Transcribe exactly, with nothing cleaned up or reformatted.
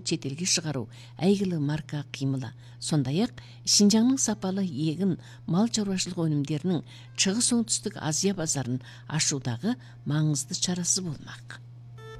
чет элге чыгаруу әйгілі марка кыймылы. Сондай-ақ Шинжаңның сапалы егін мал чарбашылық өнімдерінің Чыгыс Оңтүстік Азия базарын ашудағы маңызды чарасы болмақ.